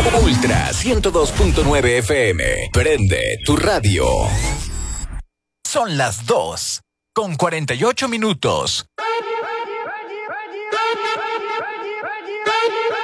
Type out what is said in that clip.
Ultra 102.9 FM. Prende tu radio. Son las 2:48.